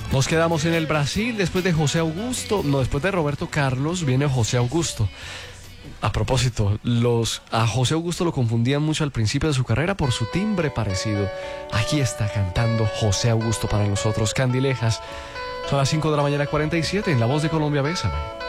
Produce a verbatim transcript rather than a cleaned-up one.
Nos quedamos en el Brasil después de José Augusto, no, después de Roberto Carlos viene José Augusto. A propósito, los, a José Augusto lo confundían mucho al principio de su carrera por su timbre parecido. Aquí está cantando José Augusto para nosotros, Candilejas. Son las cinco de la mañana, cuarenta y siete, en La Voz de Colombia, Bésame.